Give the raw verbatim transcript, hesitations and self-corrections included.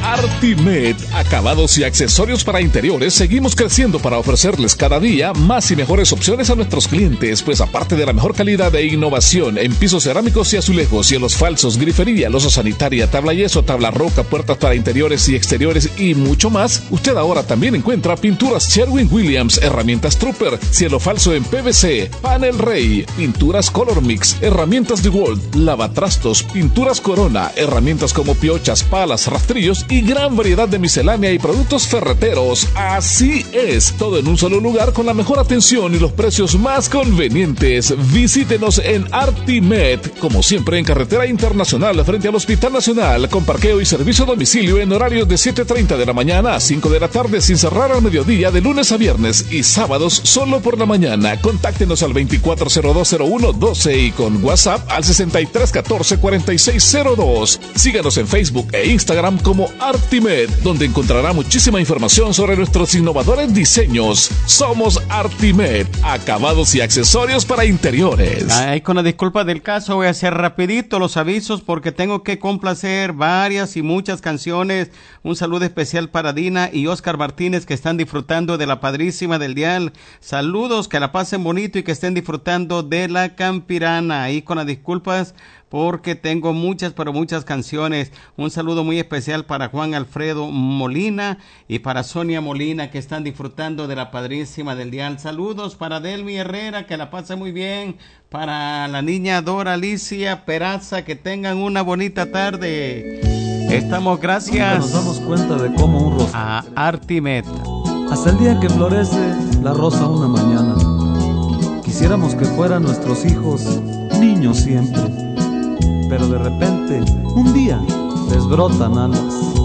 Artimed, acabados y accesorios para interiores. Seguimos creciendo para ofrecerles cada día más y mejores opciones a nuestros clientes, pues aparte de la mejor calidad e innovación en pisos cerámicos y azulejos, cielos falsos, grifería, losa sanitaria, tabla yeso, tabla roca, puertas para interiores y exteriores y mucho más, usted ahora también encuentra pinturas Sherwin-Williams, herramientas Trooper, cielo falso en P V C, panel Rey, pinturas Color Mix, herramientas DeWalt, lavatrastos, pinturas Corona, herramientas como piochas, palas, rastrillos y gran variedad de miscelánea y productos ferreteros. Así es, todo en un solo lugar con la mejor atención y los precios más convenientes. Visítenos en Artimed, como siempre en Carretera Internacional frente al Hospital Nacional, con parqueo y servicio a domicilio en horarios de siete treinta de la mañana a cinco de la tarde sin cerrar al mediodía de lunes a viernes y sábados solo por la mañana. Contáctenos al veinticuatro cero dos cero uno doce y con WhatsApp al sesenta y tres catorce cuarenta y seis cero dos. Síganos en Facebook e Instagram como Artimed, donde encontrará muchísima información sobre nuestros innovadores diseños. Somos Artimed, acabados y accesorios para interiores. Ay, con la disculpa del caso, voy a hacer rapidito los avisos porque tengo que complacer varias y muchas canciones. Un saludo especial para Dina y Oscar Martínez, que están disfrutando de la Padrísima del Dial. Saludos, que la pasen bonito y que estén disfrutando de la Campirana. Ahí con las disculpas porque tengo muchas, pero muchas canciones. Un saludo muy especial para Juan Alfredo Molina y para Sonia Molina, que están disfrutando de la Padrísima del Dial. Saludos para Delmi Herrera, que la pase muy bien. Para la niña Dora Alicia Peraza, que tengan una bonita tarde. Estamos gracias. Nos damos cuenta de cómo un rosa a Artimed. Hasta el día que florece la rosa una mañana. Quisiéramos que fueran nuestros hijos niños siempre, pero de repente un día les brotan alas